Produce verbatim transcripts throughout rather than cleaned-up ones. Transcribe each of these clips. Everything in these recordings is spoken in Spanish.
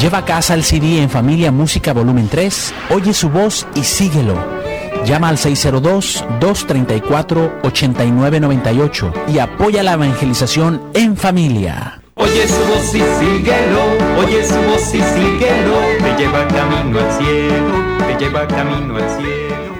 Lleva a casa el C D En Familia Música Volumen tres, oye su voz y síguelo. Llama al seis cero dos, dos tres cuatro, ocho nueve nueve ocho y apoya la evangelización en familia. Oye su voz y síguelo, oye su voz y síguelo, te lleva camino al cielo, te lleva camino al cielo.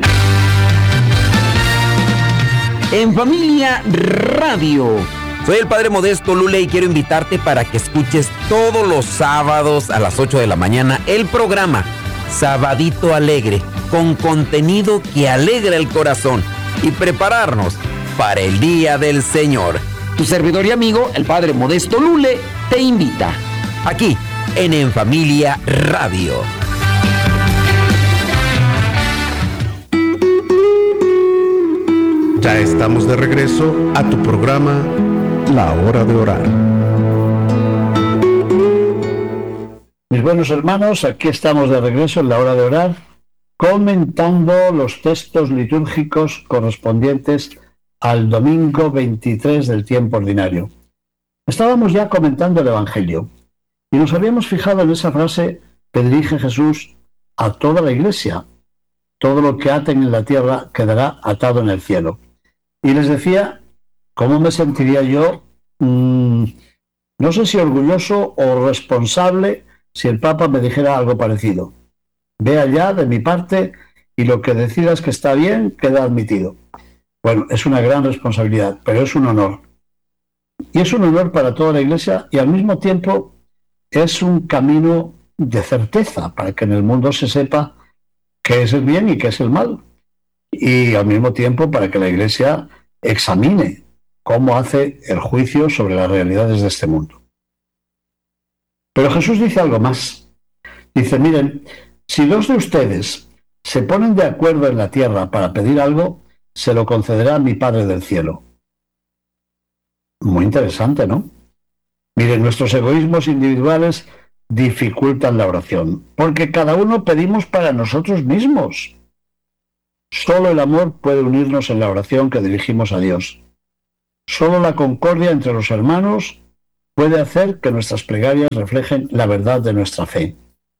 En Familia Radio. Soy el Padre Modesto Lule y quiero invitarte para que escuches todos los sábados a las ocho de la mañana el programa Sabadito Alegre, con contenido que alegra el corazón y prepararnos para el Día del Señor. Tu servidor y amigo, el Padre Modesto Lule, te invita aquí en En Familia Radio. Ya estamos de regreso a tu programa La Hora de Orar. Mis buenos hermanos, aquí estamos de regreso en La Hora de Orar, comentando los textos litúrgicos correspondientes al domingo veintitrés del tiempo ordinario. Estábamos ya comentando el Evangelio y nos habíamos fijado en esa frase que dirige Jesús a toda la Iglesia: todo lo que aten en la tierra quedará atado en el cielo. Y les decía, ¿cómo me sentiría yo? Mmm, no sé si orgulloso o responsable si el Papa me dijera algo parecido. Ve allá de mi parte y lo que decidas que está bien queda admitido. Bueno, es una gran responsabilidad, pero es un honor. Y es un honor para toda la Iglesia y al mismo tiempo es un camino de certeza para que en el mundo se sepa qué es el bien y qué es el mal. Y al mismo tiempo para que la Iglesia examine cómo hace el juicio sobre las realidades de este mundo. Pero Jesús dice algo más. Dice, miren, si dos de ustedes se ponen de acuerdo en la tierra para pedir algo, se lo concederá mi Padre del cielo. Muy interesante, ¿no? Miren, nuestros egoísmos individuales dificultan la oración, porque cada uno pedimos para nosotros mismos. Solo el amor puede unirnos en la oración que dirigimos a Dios. Solo la concordia entre los hermanos puede hacer que nuestras plegarias reflejen la verdad de nuestra fe.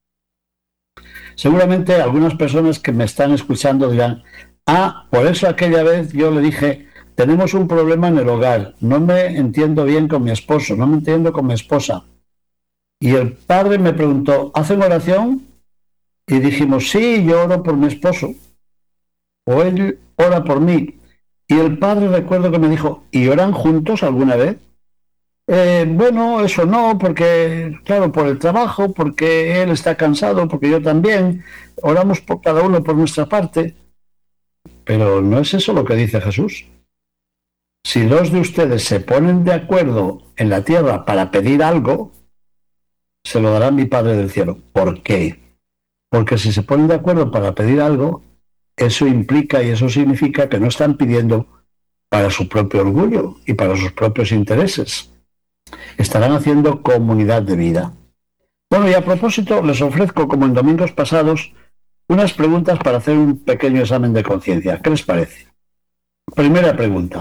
Seguramente algunas personas que me están escuchando dirán, ah, por eso aquella vez yo le dije, tenemos un problema en el hogar, no me entiendo bien con mi esposo, no me entiendo con mi esposa. Y el padre me preguntó, ¿hacen oración? Y dijimos, sí, yo oro por mi esposo. O él ora por mí. Y el padre recuerdo que me dijo, ¿y oran juntos alguna vez? Eh, bueno, eso no, porque, claro, por el trabajo, porque él está cansado, porque yo también. Oramos por cada uno por nuestra parte. Pero no es eso lo que dice Jesús. Si dos de ustedes se ponen de acuerdo en la tierra para pedir algo, se lo dará mi Padre del cielo. ¿Por qué? Porque si se ponen de acuerdo para pedir algo, eso implica y eso significa que no están pidiendo para su propio orgullo y para sus propios intereses. Estarán haciendo comunidad de vida. Bueno, y a propósito, les ofrezco, como en domingos pasados, unas preguntas para hacer un pequeño examen de conciencia. ¿Qué les parece? Primera pregunta.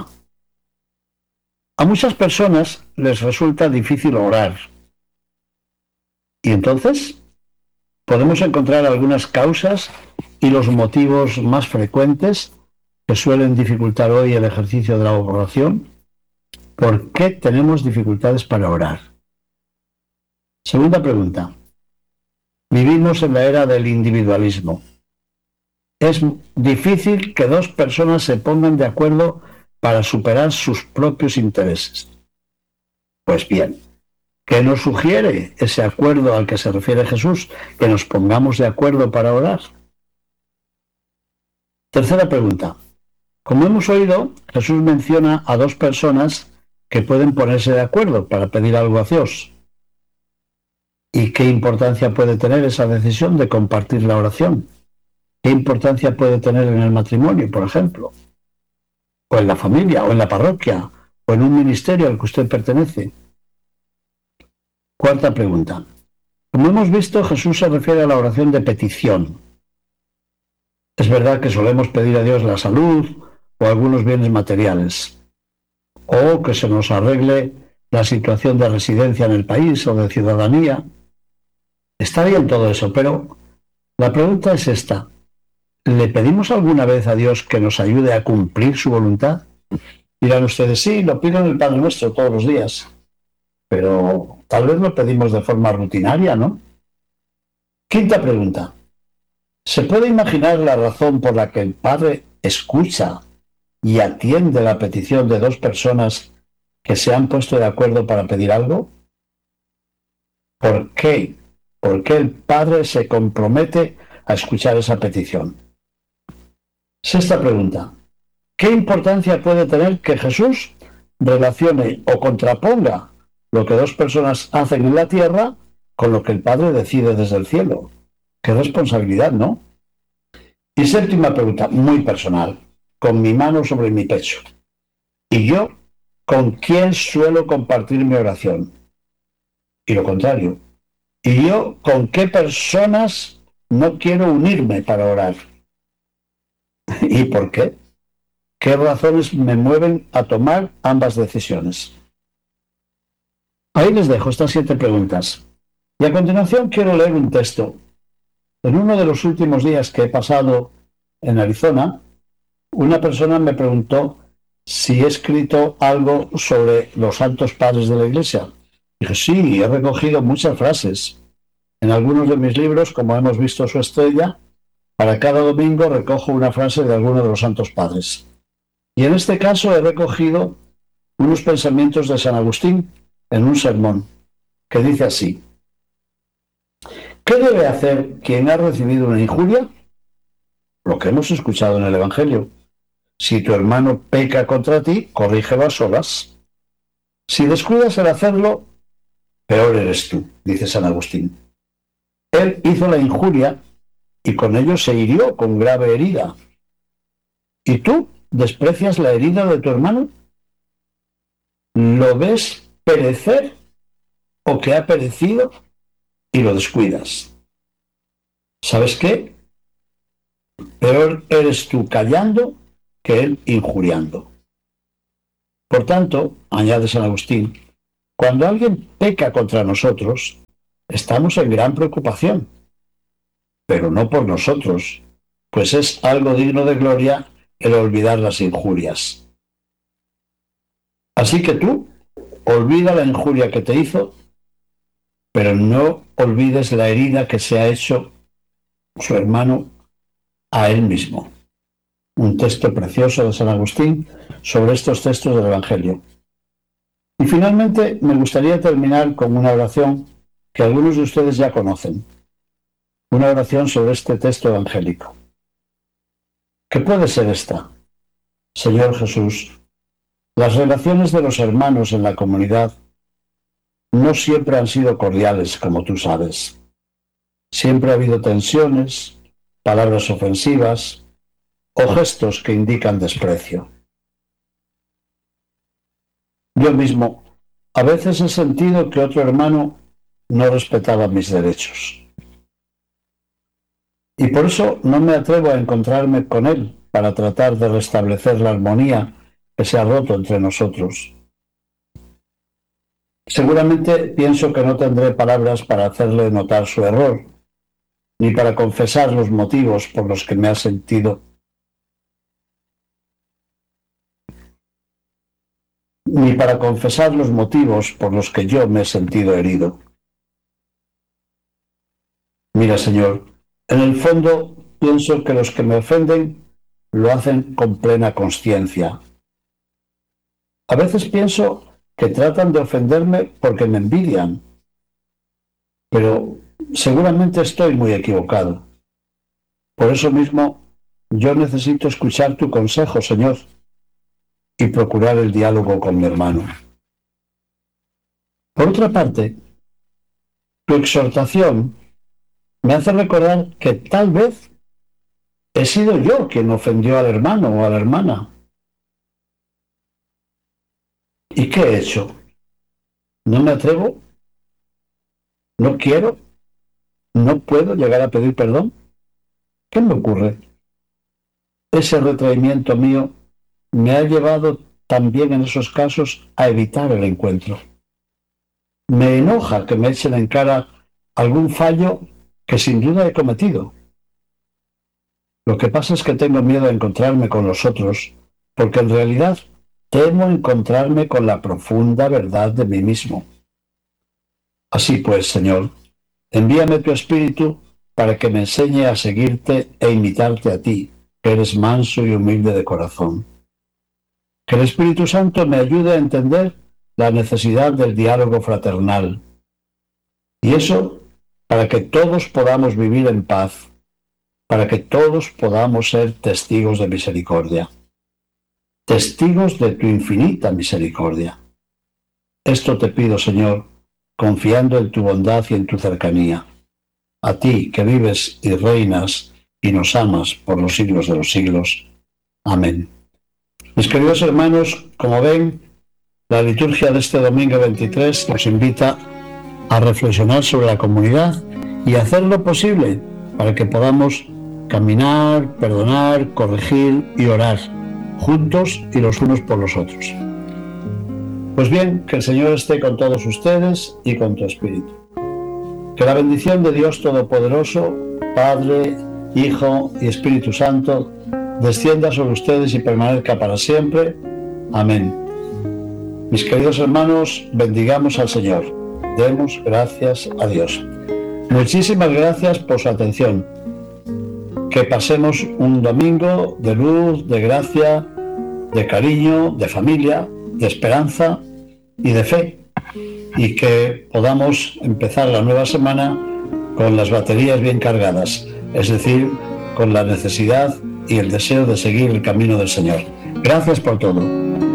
A muchas personas les resulta difícil orar. ¿Y entonces? Podemos encontrar algunas causas y los motivos más frecuentes que suelen dificultar hoy el ejercicio de la oración. ¿Por qué tenemos dificultades para orar? Segunda pregunta. Vivimos en la era del individualismo. Es difícil que dos personas se pongan de acuerdo para superar sus propios intereses. Pues bien, ¿qué nos sugiere ese acuerdo al que se refiere Jesús? Que nos pongamos de acuerdo para orar. Tercera pregunta. Como hemos oído, Jesús menciona a dos personas que pueden ponerse de acuerdo para pedir algo a Dios. ¿Y qué importancia puede tener esa decisión de compartir la oración? ¿Qué importancia puede tener en el matrimonio, por ejemplo? O en la familia, o en la parroquia, o en un ministerio al que usted pertenece. Cuarta pregunta. Como hemos visto, Jesús se refiere a la oración de petición. Es verdad que solemos pedir a Dios la salud o algunos bienes materiales, o que se nos arregle la situación de residencia en el país o de ciudadanía. Está bien todo eso, pero la pregunta es esta. ¿Le pedimos alguna vez a Dios que nos ayude a cumplir su voluntad? Dirán ustedes, sí, lo pido en el Padre Nuestro todos los días, pero tal vez lo pedimos de forma rutinaria, ¿no? Quinta pregunta. ¿Se puede imaginar la razón por la que el Padre escucha y atiende la petición de dos personas que se han puesto de acuerdo para pedir algo? ¿Por qué? ¿Por qué el Padre se compromete a escuchar esa petición? Sexta pregunta. ¿Qué importancia puede tener que Jesús relacione o contraponga lo que dos personas hacen en la tierra con lo que el Padre decide desde el cielo? ¡Qué responsabilidad!, ¿no? Y séptima pregunta, muy personal, con mi mano sobre mi pecho. ¿Y yo con quién suelo compartir mi oración? Y lo contrario. ¿Y yo con qué personas no quiero unirme para orar? ¿Y por qué? ¿Qué razones me mueven a tomar ambas decisiones? Ahí les dejo estas siete preguntas. Y a continuación quiero leer un texto. En uno de los últimos días que he pasado en Arizona, una persona me preguntó si he escrito algo sobre los santos padres de la Iglesia. Dije, sí, he recogido muchas frases. En algunos de mis libros, como hemos visto su estrella, para cada domingo recojo una frase de alguno de los santos padres. Y en este caso he recogido unos pensamientos de San Agustín en un sermón, que dice así: ¿qué debe hacer quien ha recibido una injuria? Lo que hemos escuchado en el Evangelio. Si tu hermano peca contra ti, corrígelo a solas. Si descuidas el hacerlo, peor eres tú, dice San Agustín. Él hizo la injuria y con ello se hirió con grave herida. ¿Y tú desprecias la herida de tu hermano? ¿Lo ves perecer o que ha perecido y lo descuidas? ¿Sabes qué? Peor eres tú callando que él injuriando. Por tanto, añade San Agustín, cuando alguien peca contra nosotros, estamos en gran preocupación, pero no por nosotros, pues es algo digno de gloria el olvidar las injurias. Así que tú, olvida la injuria que te hizo, pero no olvides la herida que se ha hecho su hermano a él mismo. Un texto precioso de San Agustín sobre estos textos del Evangelio. Y finalmente me gustaría terminar con una oración que algunos de ustedes ya conocen. Una oración sobre este texto evangélico. ¿Qué puede ser esta? Señor Jesús, las relaciones de los hermanos en la comunidad no siempre han sido cordiales, como tú sabes. Siempre ha habido tensiones, palabras ofensivas o gestos que indican desprecio. Yo mismo a veces he sentido que otro hermano no respetaba mis derechos. Y por eso no me atrevo a encontrarme con él para tratar de restablecer la armonía que se ha roto entre nosotros. Seguramente pienso que no tendré palabras para hacerle notar su error, ni para confesar los motivos por los que me ha sentido, ni para confesar los motivos por los que yo me he sentido herido. Mira, Señor, en el fondo pienso que los que me ofenden lo hacen con plena consciencia. A veces pienso que tratan de ofenderme porque me envidian, pero seguramente estoy muy equivocado. Por eso mismo, yo necesito escuchar tu consejo, Señor, y procurar el diálogo con mi hermano. Por otra parte, tu exhortación me hace recordar que tal vez he sido yo quien ofendió al hermano o a la hermana. ¿Y qué he hecho? ¿No me atrevo? ¿No quiero? ¿No puedo llegar a pedir perdón? ¿Qué me ocurre? Ese retraimiento mío me ha llevado también en esos casos a evitar el encuentro. Me enoja que me echen en cara algún fallo que sin duda he cometido. Lo que pasa es que tengo miedo a encontrarme con los otros, porque en realidad temo encontrarme con la profunda verdad de mí mismo. Así pues, Señor, envíame tu Espíritu para que me enseñe a seguirte e imitarte a ti, que eres manso y humilde de corazón. Que el Espíritu Santo me ayude a entender la necesidad del diálogo fraternal. Y eso para que todos podamos vivir en paz, para que todos podamos ser testigos de misericordia, testigos de tu infinita misericordia. Esto te pido, Señor, confiando en tu bondad y en tu cercanía. A ti que vives y reinas y nos amas por los siglos de los siglos. Amén. Mis queridos hermanos, como ven, la liturgia de este domingo veintitrés nos invita a reflexionar sobre la comunidad y hacer lo posible para que podamos caminar, perdonar, corregir y orar, juntos y los unos por los otros. Pues bien, que el Señor esté con todos ustedes y con tu espíritu. Que la bendición de Dios Todopoderoso, Padre, Hijo y Espíritu Santo, descienda sobre ustedes y permanezca para siempre. Amén. Mis queridos hermanos, bendigamos al Señor. Demos gracias a Dios. Muchísimas gracias por su atención. Que pasemos un domingo de luz, de gracia, de cariño, de familia, de esperanza y de fe. Y que podamos empezar la nueva semana con las baterías bien cargadas, es decir, con la necesidad y el deseo de seguir el camino del Señor. Gracias por todo.